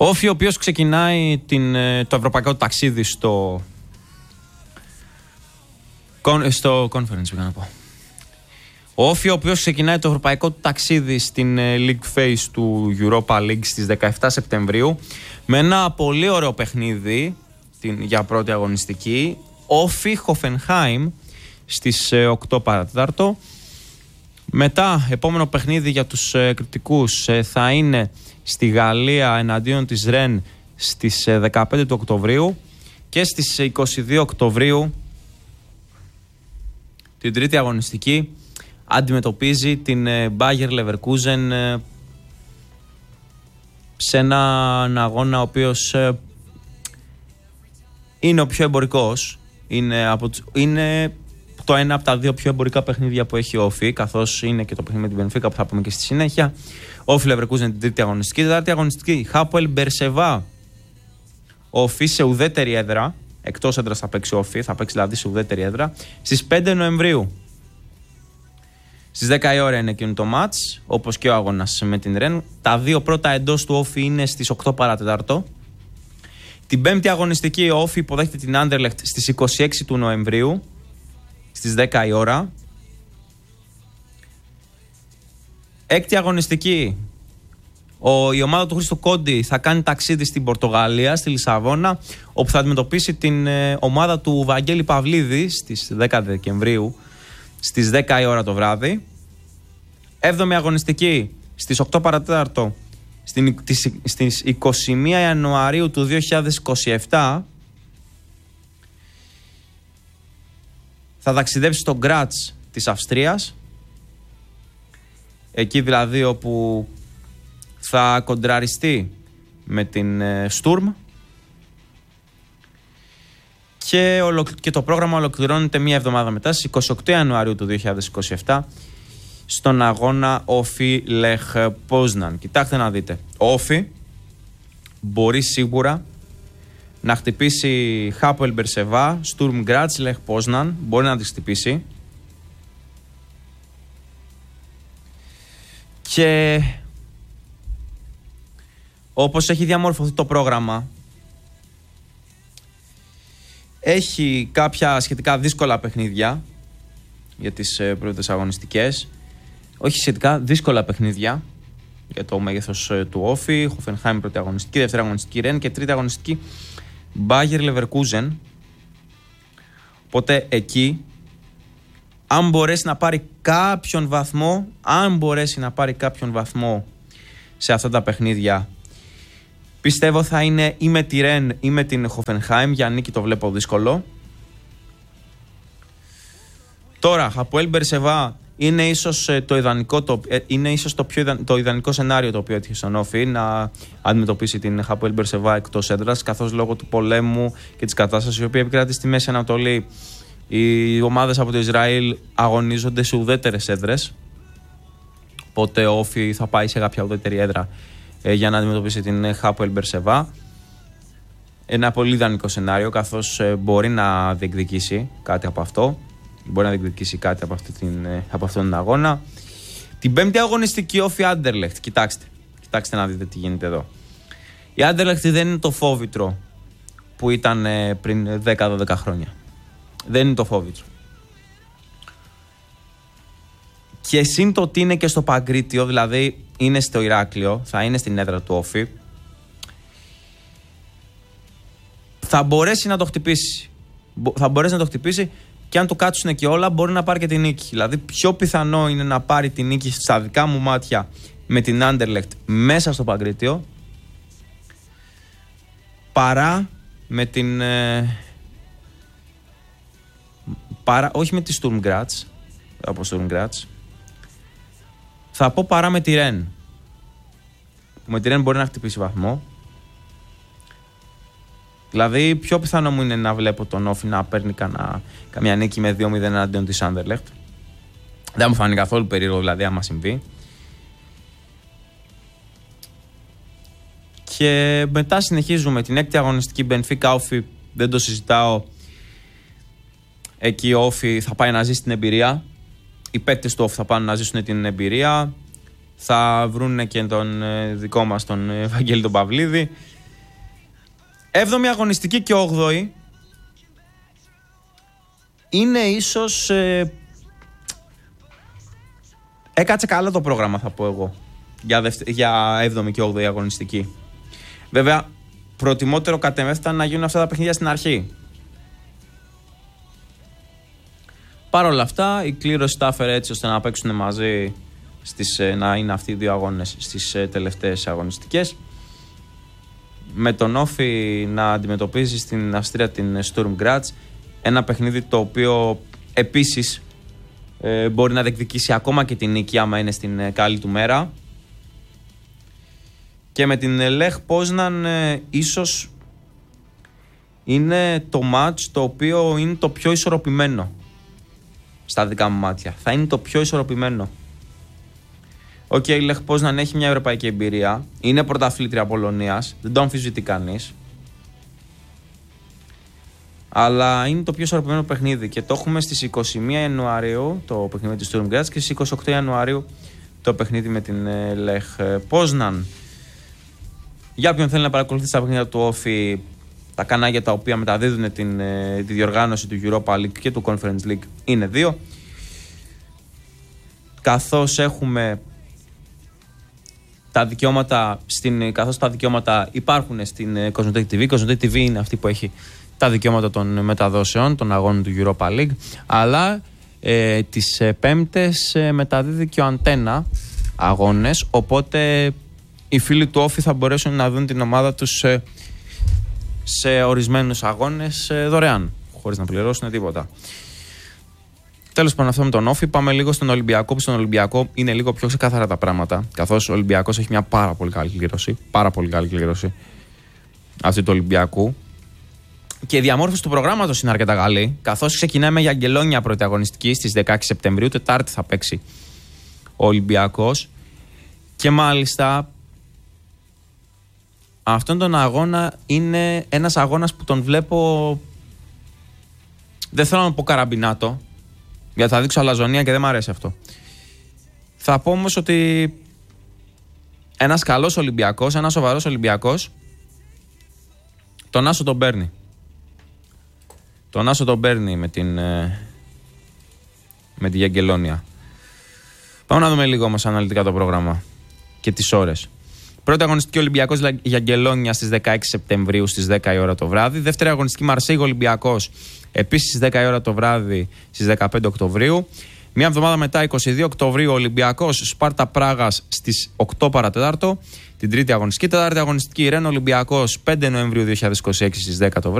Όφη, ο οποίος ξεκινάει το ευρωπαϊκό ταξίδι στο conference, πήγα να πω. Ο Όφη, ο οποίος ξεκινάει το ευρωπαϊκό ταξίδι στην League Phase του Europa League στις 17 Σεπτεμβρίου με ένα πολύ ωραίο παιχνίδι για πρώτη αγωνιστική. Όφη Hoffenheim στις 8 παρατέταρτο. Μετά, επόμενο παιχνίδι για τους κριτικούς θα είναι στη Γαλλία εναντίον της Ρεν στις 15 του Οκτωβρίου και στις 22 Οκτωβρίου την τρίτη αγωνιστική αντιμετωπίζει την Bayer Leverkusen σε έναν αγώνα ο οποίος είναι ο πιο εμπορικός. Είναι το ένα από τα δύο πιο εμπορικά παιχνίδια που έχει ο Όφη, καθώς είναι και το παιχνίδι με την Μπενφίκα που θα πούμε και στη συνέχεια. Όφη Leverkusen την τρίτη αγωνιστική. Τετάρτη αγωνιστική, Hapoel Beersheva Όφη σε ουδέτερη έδρα. Εκτός έδρας θα παίξει Όφη, θα παίξει δηλαδή σε ουδέτερη έδρα. Στις 5 Νοεμβρίου. Στις 10 η ώρα είναι εκείνο το μάτς, όπως και ο αγώνας με την Ρεν. Τα δύο πρώτα εντός του Όφη είναι στις 8 παρατετάρτο. Την πέμπτη αγωνιστική ο Όφη υποδέχεται την Anderlecht στις 26 του Νοεμβρίου, στις 10 η ώρα. Έκτη αγωνιστική, η ομάδα του Χρήστο Κόντι θα κάνει ταξίδι στην Πορτογαλία, στη Λισαβόνα, όπου θα αντιμετωπίσει την ομάδα του Βαγγέλη Παυλίδη στις 10 Δεκεμβρίου, στις 10 η ώρα το βράδυ. Έβδομη αγωνιστική, στις 8 παρατέταρτο, στις 21 Ιανουαρίου του 2027, θα ταξιδέψει στο Γκράτς της Αυστρίας, εκεί δηλαδή όπου θα κοντραριστεί με την Στουρμ, και το πρόγραμμα ολοκληρώνεται μία εβδομάδα μετά, στις 28 Ιανουαρίου του 2027, στον αγώνα Όφη Λεχ Πόσναν. Κοιτάξτε να δείτε, ο Όφη μπορεί σίγουρα να χτυπήσει Hapoel Beersheva, Sturm Graz, Lech Poznan, μπορεί να τη χτυπήσει. Και όπως έχει διαμορφωθεί το πρόγραμμα, έχει κάποια σχετικά δύσκολα παιχνίδια για τις πρώτες αγωνιστικές. Όχι σχετικά δύσκολα παιχνίδια για το μέγεθος του Όφη. Hoffenheim πρώτη αγωνιστική, δεύτερη αγωνιστική Ρεν και τρίτη αγωνιστική Bayer Leverkusen. Οπότε εκεί, αν μπορέσει να πάρει κάποιον βαθμό σε αυτά τα παιχνίδια, πιστεύω θα είναι ή με τη Ρεν ή με την Hoffenheim. Για νίκη το βλέπω δύσκολο. Τώρα, Hapoel Beersheva είναι ίσως το ιδανικό σενάριο το οποίο έτυχε στον Όφη, να αντιμετωπίσει την Hapoel Beersheva εκτός έδρας, καθώς λόγω του πολέμου και της κατάστασης η οποία επικρατεί στη Μέση Ανατολή, οι ομάδες από το Ισραήλ αγωνίζονται σε ουδέτερες έδρες. Οπότε ο Όφη θα πάει σε κάποια ουδέτερη έδρα για να αντιμετωπίσει την Hapoel Beersheva. Ένα πολύ ιδανικό σενάριο, καθώς μπορεί να διεκδικήσει κάτι από αυτό. Μπορεί να διεκδικήσει κάτι από αυτόν τον αγώνα. Την πέμπτη αγωνιστική Όφη Anderlecht. Κοιτάξτε να δείτε τι γίνεται εδώ. Η Anderlecht δεν είναι το φόβητρο που ήταν πριν 10-12 χρόνια. Δεν είναι το φόβητρο. Και σύν το ότι είναι και στο Παγκρίτιο, δηλαδή είναι στο Ηράκλειο, θα είναι στην έδρα του Όφη, θα μπορέσει να το χτυπήσει. Και αν του κάτσουν και όλα, μπορεί να πάρει και την νίκη. Δηλαδή, πιο πιθανό είναι να πάρει την νίκη στα δικά μου μάτια με την Anderlecht μέσα στο Παγκρίτιο, παρά με την. Όχι με τη Sturm Graz, από Sturm Graz. Θα πω παρά με τη Ρεν. Με τη Ρεν μπορεί να χτυπήσει βαθμό. Δηλαδή, πιο πιθανό μου είναι να βλέπω τον Όφη να παίρνει καμιά νίκη με 2-0 εναντίον της Anderlecht. Δεν μου φάνει καθόλου περίεργο, δηλαδή, άμα συμβεί. Και μετά συνεχίζουμε την έκτη αγωνιστική Benfica Όφη. Δεν το συζητάω. Εκεί ο Όφη θα πάει να ζήσει την εμπειρία. Οι παίκτες του Όφη θα πάνε να ζήσουν την εμπειρία. θα βρουν και τον δικό μας τον Ευαγγέλη τον Παυλίδη. 7η αγωνιστική και 8η είναι ίσως έκατσε καλά το πρόγραμμα, θα πω εγώ, για 7η και 8η αγωνιστική. Βέβαια, προτιμότερο κατ' εμέ ήταν να γίνουν αυτά τα παιχνίδια στην αρχή. Παρ' όλα αυτά, η κλήρωση τα έφερε έτσι ώστε να παίξουν μαζί, να είναι αυτοί οι δύο αγώνες στις τελευταίες αγωνιστικές. Με τον Όφη να αντιμετωπίζει στην Αυστρία την Sturm Graz, ένα παιχνίδι το οποίο επίσης μπορεί να διεκδικήσει ακόμα και την νίκη άμα είναι στην καλή του μέρα. Και με την Λεχ Πόζναν ίσως είναι το μάτς το οποίο είναι το πιο ισορροπημένο στα δικά μου μάτια. Θα είναι το πιο ισορροπημένο. Η Λεχ Πόζναν έχει μια ευρωπαϊκή εμπειρία, είναι πρωταθλήτρια Πολωνίας, δεν το αμφισβητεί κανείς. Αλλά είναι το πιο ισορροπημένο παιχνίδι και το έχουμε στις 21 Ιανουαρίου το παιχνίδι της Sturm Graz και στις 28 Ιανουαρίου το παιχνίδι με την Λεχ Πόζναν. Για όποιον θέλει να παρακολουθήσει τα παιχνίδια του Όφη, τα κανάλια τα οποία μεταδίδουν τη διοργάνωση του Europa League και του Conference League είναι δύο. Καθώς έχουμε τα δικαιώματα, καθώς τα δικαιώματα υπάρχουν στην Cosmotek TV. Cosmotek TV είναι αυτή που έχει τα δικαιώματα των μεταδόσεων, των αγώνων του Europa League, αλλά τις Πέμπτες μεταδίδει και ο Αντένα αγώνες, οπότε οι φίλοι του Όφη θα μπορέσουν να δουν την ομάδα τους σε ορισμένους αγώνες δωρεάν, χωρίς να πληρώσουν τίποτα. Τέλος πάντων, αυτό με τον Όφη. Πάμε λίγο στον Ολυμπιακό, που στον Ολυμπιακό είναι λίγο πιο ξεκάθαρα τα πράγματα, καθώς ο Ολυμπιακός έχει μια πάρα πολύ καλή κλήρωση αυτή του Ολυμπιακού. Και η διαμόρφωση του προγράμματος είναι αρκετά καλή, καθώς ξεκινάμε για Αγγελόνια πρώτη αγωνιστική στις 16 Σεπτεμβρίου, Τετάρτη θα παίξει ο Ολυμπιακός. Και μάλιστα αυτόν τον αγώνα είναι ένας αγώνας που τον βλέπω, δεν θέλω να πω καραμπινάτο, γιατί θα δείξω αλαζονία και δεν μου αρέσει αυτό. Θα πω όμως ότι ένας καλός Ολυμπιακός, ένας σοβαρός Ολυμπιακός, τον Άσο τον παίρνει. Τον Άσο τον παίρνει με τη Αγγελόνια. Πάμε να δούμε λίγο όμως αναλυτικά το πρόγραμμα και τις ώρες. Πρώτη αγωνιστική Ολυμπιακός για Αγγελόνια στις 16 Σεπτεμβρίου στις 10 η ώρα το βράδυ. Δεύτερη αγωνιστική Μαρσέιγ Ολυμπιακός επίσης στις 10 η ώρα το βράδυ στις 15 Οκτωβρίου. Μια εβδομάδα μετά, 22 Οκτωβρίου, Ολυμπιακός Σπάρτα Πράγας στις 8 παρατέταρτο. Την τρίτη αγωνιστική. Τέταρτη αγωνιστική Ρεν Ολυμπιακός 5 Νοεμβρίου 2026 στις 10 το βράδυ.